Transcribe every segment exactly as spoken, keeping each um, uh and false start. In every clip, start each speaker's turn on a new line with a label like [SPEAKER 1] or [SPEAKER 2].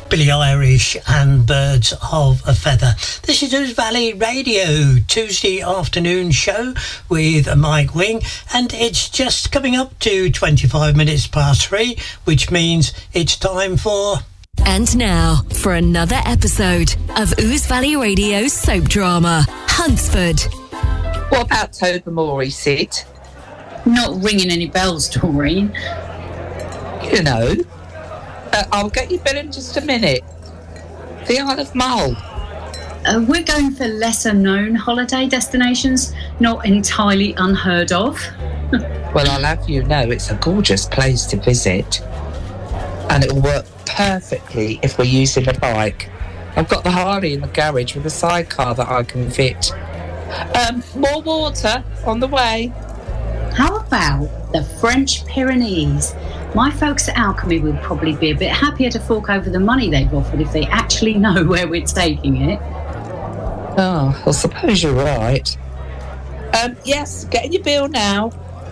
[SPEAKER 1] Billie Eilish and Birds of a Feather. This is Ouse Valley Radio, Tuesday afternoon show with Mike Wing, and it's just coming up to twenty-five minutes past three, which means it's time for...
[SPEAKER 2] And now, for another episode of Ouse Valley Radio's soap drama, Huntsford.
[SPEAKER 3] What about Tobermory, Sid?
[SPEAKER 4] Not ringing any bells, Doreen.
[SPEAKER 3] You know, uh, I'll get your bill in just a minute. The Isle of Mull.
[SPEAKER 4] Uh, we're going for lesser-known holiday destinations, not entirely unheard of.
[SPEAKER 3] Well, I'll have you know it's a gorgeous place to visit. And it'll work perfectly if we're using a bike. I've got the Harley in the garage with a sidecar that I can fit. Um, more water on the way.
[SPEAKER 4] How about the French Pyrenees? My folks at Alchemy will probably be a bit happier to fork over the money they've offered if they actually know where we're taking it.
[SPEAKER 3] Oh, I suppose you're right. Um, yes, getting your bill now.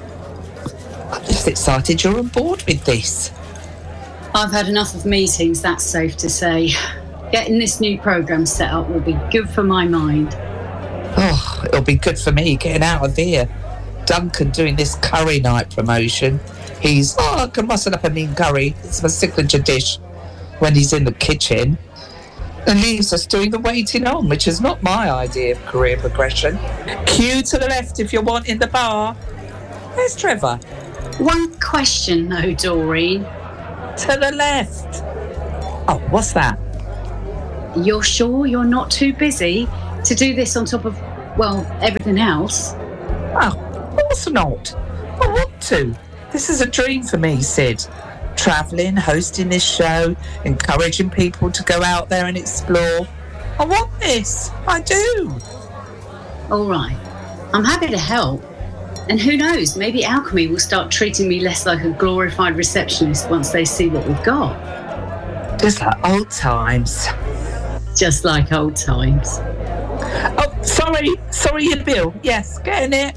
[SPEAKER 3] I'm just excited you're on board with this.
[SPEAKER 4] I've had enough of meetings, that's safe to say. Getting this new programme set up will be good for my mind.
[SPEAKER 3] Oh, it'll be good for me getting out of here. Duncan doing this curry night promotion. He's, oh, I can muscle up a mean curry. It's my signature dish when he's in the kitchen. And leaves us doing the waiting on, which is not my idea of career progression. Cue to the left if you're wanting the bar. Where's Trevor?
[SPEAKER 4] One question, though, Doreen.
[SPEAKER 3] To the left. Oh, what's that?
[SPEAKER 4] You're sure you're not too busy to do this on top of, well, everything else?
[SPEAKER 3] Oh, of course not. I want to. This is a dream for me, Sid. Travelling, hosting this show, encouraging people to go out there and explore. I want this. I do.
[SPEAKER 4] All right. I'm happy to help. And who knows, maybe Alchemy will start treating me less like a glorified receptionist once they see what we've got.
[SPEAKER 3] Just like old times.
[SPEAKER 4] Just like old times.
[SPEAKER 3] Oh, sorry. Sorry, your bill. Yes, getting it.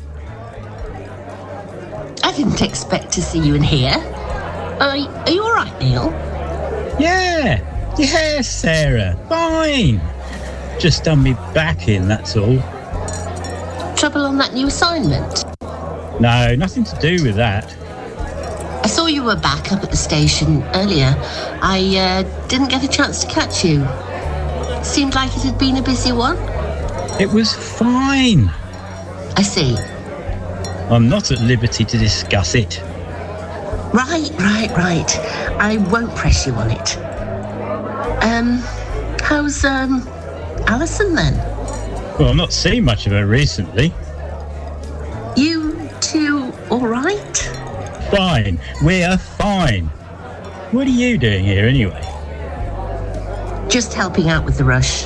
[SPEAKER 5] I didn't expect to see you in here. Are, are you all right, Neil?
[SPEAKER 6] Yeah. Yes, Sarah. Fine. Just done me back in, that's all.
[SPEAKER 5] Trouble on that new assignment?
[SPEAKER 6] No, nothing to do with that.
[SPEAKER 5] I saw you were back up at the station earlier. I uh, didn't get a chance to catch you. Seemed like it had been a busy one.
[SPEAKER 6] It was fine.
[SPEAKER 5] I see.
[SPEAKER 6] I'm not at liberty to discuss it.
[SPEAKER 5] Right, right, right. I won't press you on it. Um, how's, um, Alison then?
[SPEAKER 6] Well, I've not seen much of her recently.
[SPEAKER 5] You two all right?
[SPEAKER 6] Fine. We're fine. What are you doing here anyway?
[SPEAKER 5] Just helping out with the rush.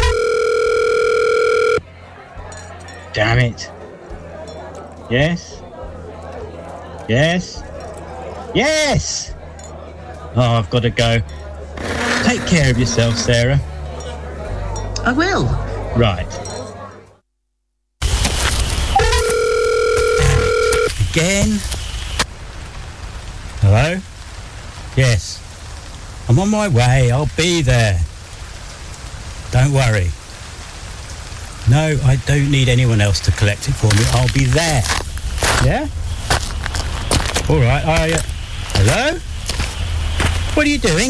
[SPEAKER 6] Damn it. Yes? Yes? Yes! Oh, I've got to go. Take care of yourself, Sarah.
[SPEAKER 5] I will.
[SPEAKER 6] Right. Again? Hello? Yes. I'm on my way. I'll be there. Don't worry. No, I don't need anyone else to collect it for me. I'll be there. Yeah? All right. I, uh, hello? What are you doing?